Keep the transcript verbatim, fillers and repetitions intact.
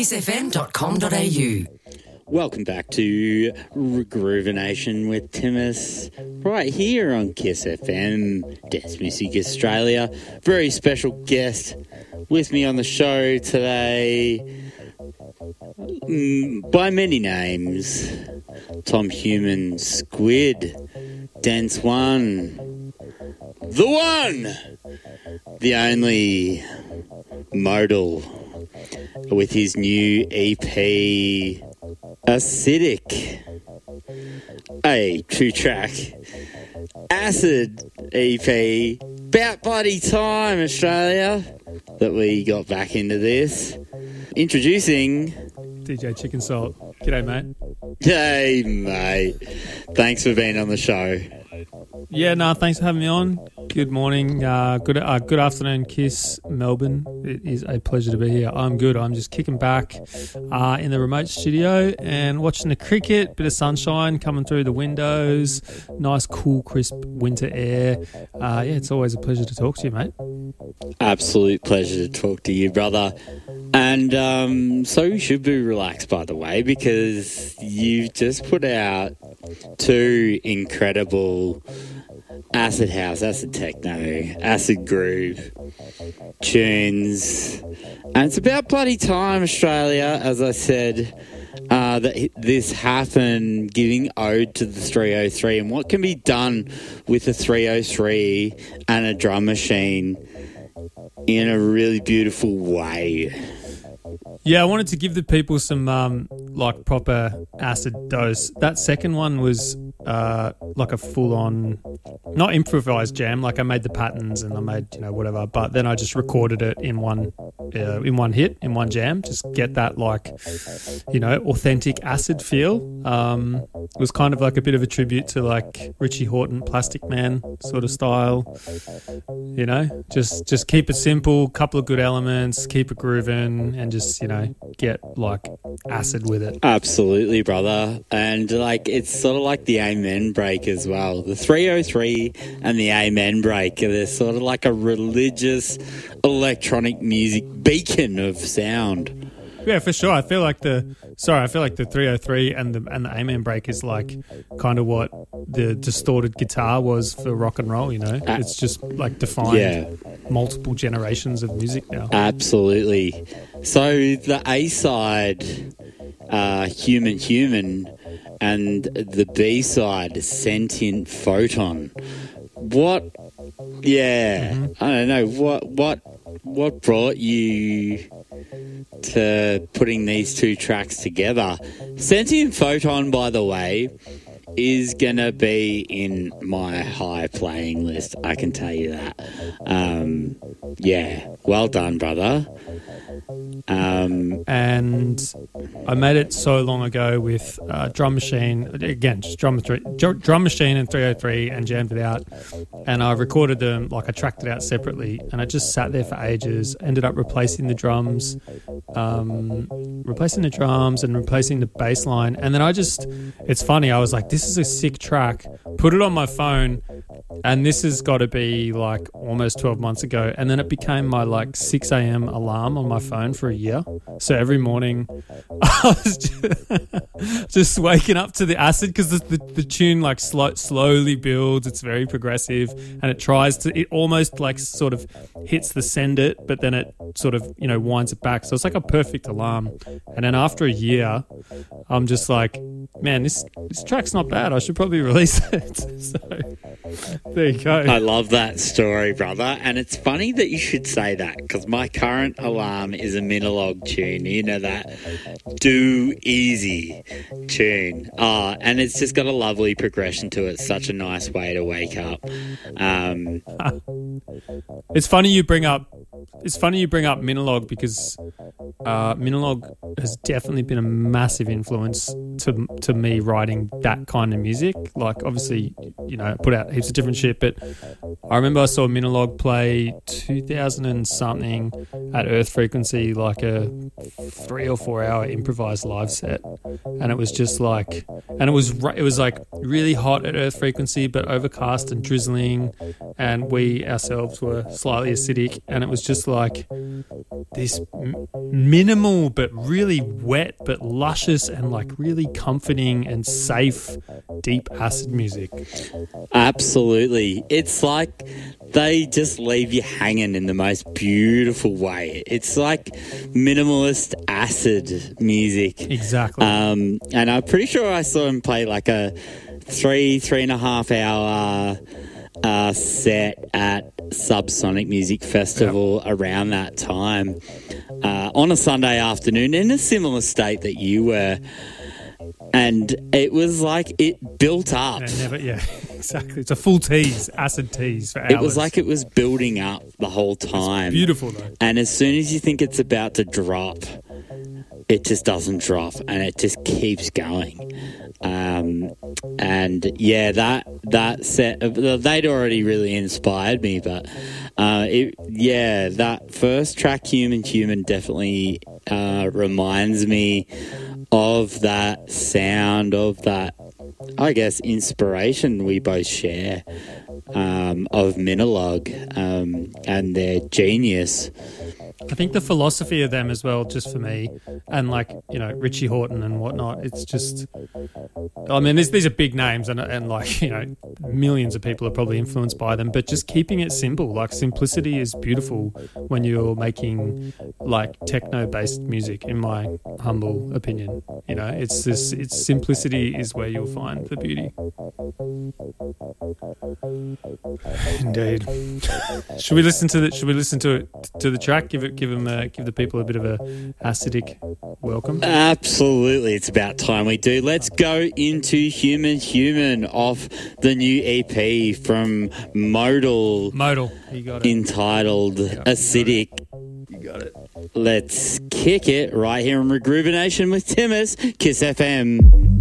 kiss f m dot com dot a u. Welcome back to Groovination with Timus, right here on Kiss F M, Dance Music Australia. Very special guest with me on the show today, mm, by many names, Tom Human, Squid, Dance One, the one, the only, Modal, with his new E P, Acidic, a two-track acid E P. About bloody time, Australia, that we got back into this. Introducing D J Chicken Salt. G'day, mate. Hey, mate. Thanks for being on the show. Yeah, no, thanks for having me on. Good morning, uh, good uh, good afternoon, Kiss Melbourne. It is a pleasure to be here. I'm good. I'm just kicking back uh, in the remote studio and watching the cricket, bit of sunshine coming through the windows, nice, cool, crisp winter air. Uh, yeah, it's always a pleasure to talk to you, mate. Absolute pleasure to talk to you, brother. And um, so you should be relaxed, by the way, because you've just put out two incredible acid house, acid techno, acid groove tunes. And it's about bloody time, Australia, as I said, uh, that this happened, giving ode to the three oh three and what can be done with a three oh three and a drum machine in a really beautiful way. Yeah, I wanted to give the people some um, like proper acid dose. That second one was uh, like a full-on, not improvised jam. Like I made the patterns and I made, you know, whatever. But then I just recorded it in one, uh, in one hit, in one jam. Just get that like, you know, authentic acid feel. Um, it was kind of like a bit of a tribute to like Richie Hawtin, Plastic Man sort of style. You know, just just keep it simple, couple of good elements, keep it grooving, and just, you know, get like acid with it. Absolutely, brother. And like it's sort of like the Amen break as well. The three oh three and the Amen break, they're sort of like a religious electronic music beacon of sound. Yeah, for sure. I feel like the sorry, I feel like the three oh three and the and the Amen break is like kind of what the distorted guitar was for rock and roll, you know? Uh, it's just like defined yeah. multiple generations of music now. Absolutely. So the A side, uh, Human Human, and the B side, Sentient Photon. What yeah, mm-hmm. I don't know, what what what brought you to putting these two tracks together? Sentient Photon, by the way, is going to be in my high playing list. I can tell you that. Um, yeah, well done, brother. Um, and I made it so long ago with uh, Drum Machine, again, just drum, drum Machine and three oh three and jammed it out. And I recorded them, like I tracked it out separately, and I just sat there for ages, ended up replacing the drums, um, replacing the drums and replacing the bass line. And then I just, it's funny, I was like, this is a sick track, put it on my phone, and this has got to be like almost twelve months ago. And then it became my like six a.m. alarm on my phone for a year. So every morning I was just, just waking up to the acid, because the, the, the tune like slow, slowly builds. It's very progressive, and it tries to, it almost like sort of hits the send it, but then it sort of, you know, winds it back. So it's like a perfect alarm. And then after a year, I'm just like, man, this, this track's not bad. I should probably release it. So there you go. I love that story, brother. And it's funny that you should say that, because my current alarm is a Minologue tune. You know that Do Easy tune. Oh, and it's just got a lovely progression to it. Such a nice way to wake up. Um, it's funny you bring up It's funny you bring up Minologue, because uh, Minologue has definitely been a massive influence to to me writing that kind of music. Like, obviously, you know, I put out heaps of different shit, but I remember I saw Minologue play two thousand and something at Earth Frequency, like a three or four hour improvised live set, and it was just like, and it was it was like really hot at Earth Frequency, but overcast and drizzling, and we ourselves were slightly acidic, and it was just just like this m- minimal but really wet but luscious and like really comforting and safe deep acid music. Absolutely. It's like they just leave you hanging in the most beautiful way. It's like minimalist acid music. Exactly. Um, and I'm pretty sure I saw him play like a three, three and a half hour uh, set at Subsonic Music Festival yep. around that time uh, on a Sunday afternoon in a similar state that you were. And it was like it built up. And it never, yeah, exactly. It's a full tease, acid tease for hours. It was like it was building up the whole time. It's beautiful, though. And as soon as you think it's about to drop, it just doesn't drop, and it just keeps going. Um, and yeah, that that set, they'd already really inspired me, but uh, it, yeah, that first track, Human Human, definitely uh, reminds me of that sound, of that, I guess, inspiration we both share um, of Minilog um, and their genius. I think the philosophy of them as well, just for me, and like, you know, Richie Horton and whatnot, it's just, I mean, these, these are big names and, and like, you know, millions of people are probably influenced by them, but just keeping it simple, like simplicity is beautiful when you're making like techno-based music, in my humble opinion. You know, it's this, it's simplicity is where you'll find the beauty. Indeed. Should we listen to the, should we listen to it, to the track? Give it, give them, uh, give the people a bit of a acidic welcome. Absolutely, it's about time we do. Let's go into Human Human off the new E P from Modal. Modal, you got it. Entitled yep, Acidic. You got it. Let's kick it right here on Regroovination with Timmers, Kiss F M.